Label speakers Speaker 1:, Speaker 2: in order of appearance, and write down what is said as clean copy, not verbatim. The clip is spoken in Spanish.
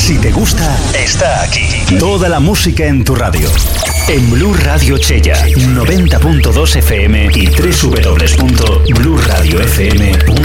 Speaker 1: Si te gusta, está aquí. Toda la música en tu radio. En Blu Radio Chella, 90.2 FM y www.bluradiofm.com.